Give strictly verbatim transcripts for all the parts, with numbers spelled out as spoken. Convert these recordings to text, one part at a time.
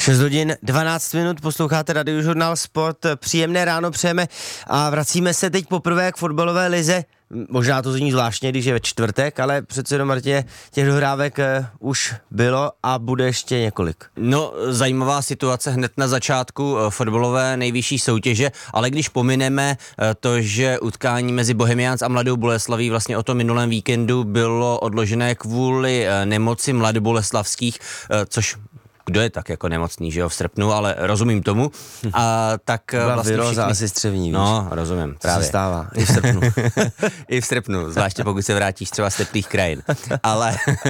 šest hodin dvanáct minut, posloucháte Radiožurnál Sport, příjemné ráno přejeme a vracíme se teď poprvé k fotbalové lize. Možná to zní zvláštně, když je ve čtvrtek, ale přece jenom, Martě, těch dohrávek uh, už bylo a bude ještě několik. No, zajímavá situace hned na začátku uh, fotbalové nejvyšší soutěže, ale když pomineme uh, to, že utkání mezi Bohemians a Mladou Boleslaví vlastně o tom minulém víkendu bylo odložené kvůli uh, nemoci mladoboleslavských, uh, což kdo je tak jako nemocný, že jo, v srpnu, ale rozumím tomu. A tak Byla vlastně viróza všichni... asi střevní, víš? No, rozumím, právě. Co se stává, i v srpnu. I v srpnu, zvláště pokud se vrátíš třeba z teplých krajin. Ale uh,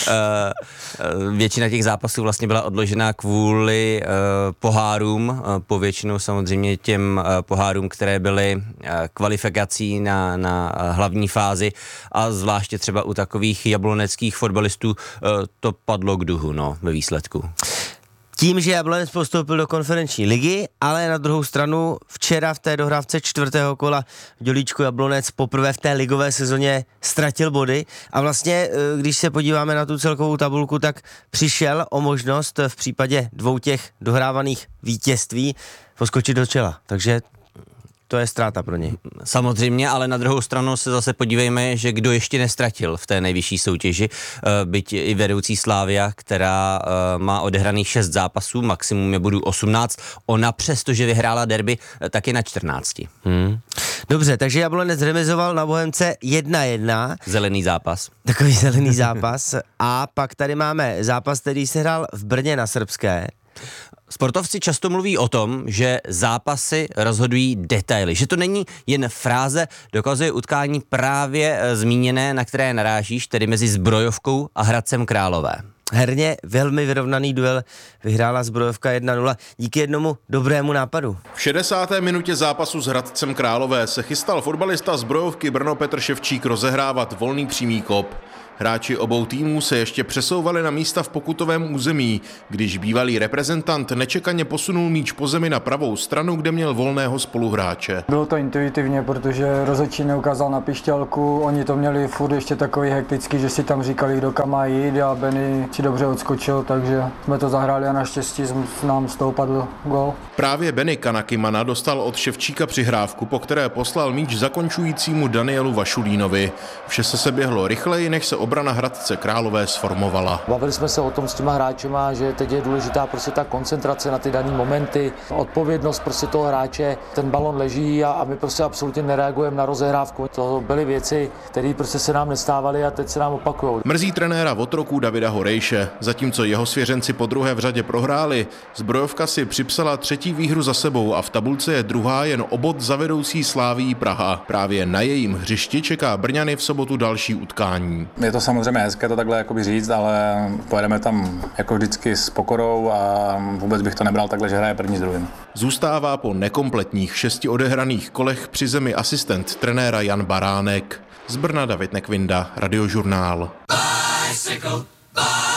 většina těch zápasů vlastně byla odložena kvůli uh, pohárům, uh, povětšinou samozřejmě těm uh, pohárům, které byly uh, kvalifikací na, na uh, hlavní fázi a zvláště třeba u takových jabloneckých fotbalistů uh, to padlo k duhu, no, ve výsledku. Tím, že Jablonec postoupil do konferenční ligy, ale na druhou stranu včera v té dohrávce čtvrtého kola v Dělíčku Jablonec poprvé v té ligové sezóně ztratil body a vlastně, když se podíváme na tu celkovou tabulku, tak přišel o možnost v případě dvou těch dohrávaných vítězství poskočit do čela. Takže to je ztráta pro něj. Samozřejmě, ale na druhou stranu se zase podívejme, že kdo ještě nestratil v té nejvyšší soutěži, byť i vedoucí Slavia, která má odehraných šest zápasů, maximum je bodů osmnáct, ona přestože vyhrála derby, tak je na čtrnácti. Hmm. Dobře, takže Jablonec remizoval na Bohemce jedna jedna. Zelený zápas. Takový zelený zápas. A pak tady máme zápas, který se hrál v Brně na Srbské. Sportovci často mluví o tom, že zápasy rozhodují detaily, že to není jen fráze, dokazuje utkání právě zmíněné, na které narážíš, tedy mezi Zbrojovkou a Hradcem Králové. Herně velmi vyrovnaný duel vyhrála Zbrojovka jedna nula díky jednomu dobrému nápadu. V šedesáté minutě zápasu s Hradcem Králové se chystal fotbalista Zbrojovky Brno Petr Ševčík rozehrávat volný přímý kop. Hráči obou týmů se ještě přesouvali na místa v pokutovém území, když bývalý reprezentant nečekaně posunul míč po zemi na pravou stranu, kde měl volného spoluhráče. Bylo to intuitivně, protože rozhodčí neukázal na pišťalku, oni to měli furt ještě takový hektický, že si tam říkali, kdo kam má jít a Benny si dobře odskočil, takže jsme to zahráli a naštěstí nám z toho padl gól. Právě Benny Kanakimana dostal od Ševčíka přihrávku, po které poslal míč zakončujícímu Danielu Vašulínovi. Vše se seběhlo rychleji, než se obrana Hradce Králové sformovala. Bavili jsme se o tom s těma hráčema, že teď je důležitá prostě ta koncentrace na ty dané momenty, odpovědnost prostě toho hráče, ten balon leží a, a my prostě absolutně nereagujeme na rozehrávku. To byly věci, které prostě se nám nestávaly a teď se nám opakují. Mrzí trenéra Otroků Davida Horejše. Zatímco jeho svěřenci po druhé v řadě prohráli, Zbrojovka si připsala třetí výhru za sebou a v tabulce je druhá jen o bod za vedoucí Slavií Praha. Právě na jejím hřišti čeká Brňany v sobotu další utkání. Je to samozřejmě hezké to takhle jakoby říct, ale pojedeme tam jako vždycky s pokorou a vůbec bych to nebral takhle, že hraje první s druhým. Zůstává po nekompletních šesti odehraných kolech při zemi asistent trenéra Jan Baránek. Z Brna David Nekvinda, Radiožurnál. Bicycle, bicycle.